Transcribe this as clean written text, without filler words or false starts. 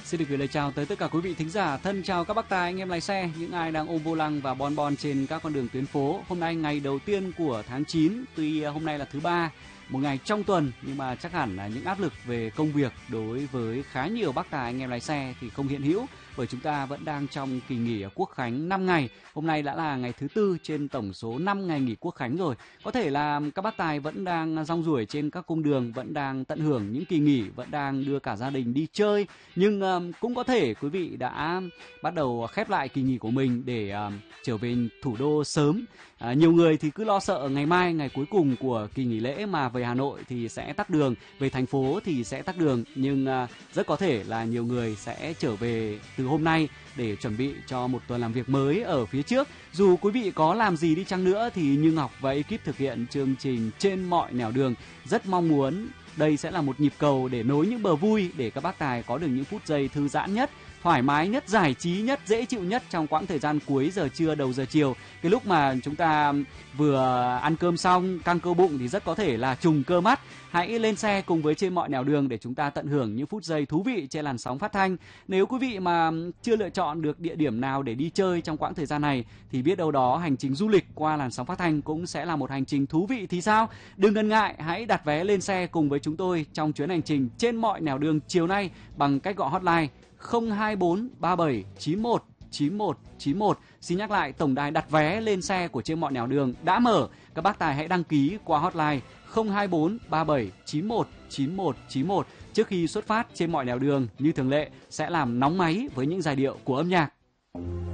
Xin được gửi lời chào tới tất cả quý vị thính giả. Thân chào các bác tài, anh em lái xe, những ai đang ôm vô lăng và bon bon trên các con đường tuyến phố. Hôm nay ngày đầu tiên của tháng 9, tuy hôm nay là thứ ba, một ngày trong tuần, nhưng mà chắc hẳn là những áp lực về công việc đối với khá nhiều bác tài anh em lái xe thì không hiện hữu, bởi chúng ta vẫn đang trong kỳ nghỉ Quốc khánh 5 ngày. Hôm nay đã là ngày thứ tư trên tổng số 5 ngày nghỉ Quốc khánh rồi. Có thể là các bác tài vẫn đang rong ruổi trên các cung đường, vẫn đang tận hưởng những kỳ nghỉ, vẫn đang đưa cả gia đình đi chơi. Nhưng cũng có thể quý vị đã bắt đầu khép lại kỳ nghỉ của mình để trở về thủ đô sớm. Nhiều người thì cứ lo sợ ngày mai, ngày cuối cùng của kỳ nghỉ lễ mà về Hà Nội thì sẽ tắc đường, về thành phố thì sẽ tắc đường. Nhưng rất có thể là nhiều người sẽ trở về từ hôm nay để chuẩn bị cho một tuần làm việc mới ở phía trước. Dù quý vị có làm gì đi chăng nữa thì Như Ngọc và ekip thực hiện chương trình Trên Mọi Nẻo Đường rất mong muốn đây sẽ là một nhịp cầu để nối những bờ vui, để các bác tài có được những phút giây thư giãn nhất, thoải mái nhất, giải trí nhất, dễ chịu nhất trong quãng thời gian cuối giờ trưa đầu giờ chiều. Cái lúc mà chúng ta vừa ăn cơm xong, căng cơ bụng thì rất có thể là trùng cơ mắt. Hãy lên xe cùng với Trên Mọi Nẻo Đường để chúng ta tận hưởng những phút giây thú vị trên làn sóng phát thanh. Nếu quý vị mà chưa lựa chọn được địa điểm nào để đi chơi trong quãng thời gian này thì biết đâu đó hành trình du lịch qua làn sóng phát thanh cũng sẽ là một hành trình thú vị thì sao? Đừng ngần ngại, hãy đặt vé lên xe cùng với chúng tôi trong chuyến hành trình Trên Mọi Nẻo Đường chiều nay bằng cách gọi hotline 024 37 91 91 91. Xin nhắc lại, tổng đài đặt vé lên xe của Trên Mọi Nẻo Đường đã mở. Các bác tài hãy đăng ký qua hotline 024 37 91 91 91. Trước khi xuất phát, Trên Mọi Nẻo Đường như thường lệ sẽ làm nóng máy với những giai điệu của âm nhạc.